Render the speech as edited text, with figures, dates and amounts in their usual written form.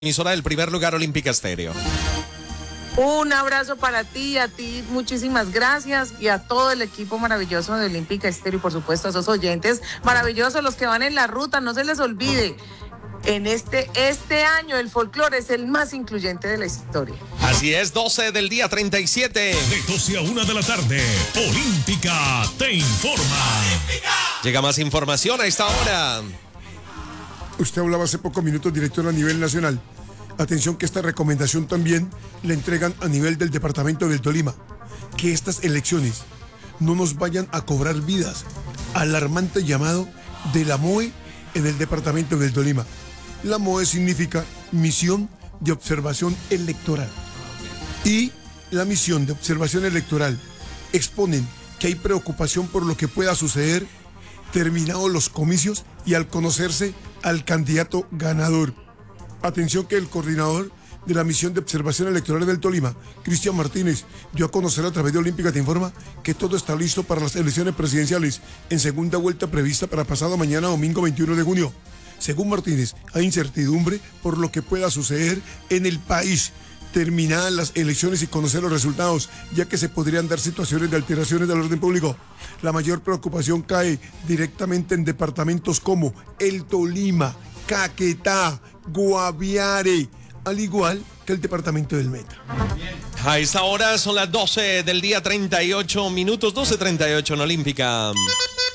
Emisora del primer lugar, Olímpica Estéreo. Un abrazo para ti, a ti muchísimas gracias y a todo el equipo maravilloso de Olímpica Estéreo y por supuesto a esos oyentes maravillosos, los que van en la ruta, no se les olvide. En este año el folclore es el más incluyente de la historia. Así es, 12 del día 37. De 12 a 1 de la tarde, Olímpica te informa. ¡Olímpica! Llega más información a esta hora. Usted hablaba hace pocos minutos, director, a nivel nacional. Atención que esta recomendación también la entregan a nivel del departamento del Tolima. Que estas elecciones no nos vayan a cobrar vidas. Alarmante llamado de la MOE en el departamento del Tolima. La MOE significa Misión de Observación Electoral. Y la misión de observación electoral exponen que hay preocupación por lo que pueda suceder terminados los comicios y al conocerse al candidato ganador. Atención que el coordinador de la misión de observación electoral del Tolima, Cristian Martínez, dio a conocer a través de Olímpica Te Informa que todo está listo para las elecciones presidenciales en segunda vuelta prevista para pasado mañana domingo 21 de junio. Según Martínez, hay incertidumbre por lo que pueda suceder en el país terminadas las elecciones y conocer los resultados, ya que se podrían dar situaciones de alteraciones del orden público. La mayor preocupación cae directamente en departamentos como el Tolima, Caquetá, Guaviare, al igual que el departamento del Meta. A esta hora son las 12 del día 38 minutos, 12:38 en Olímpica.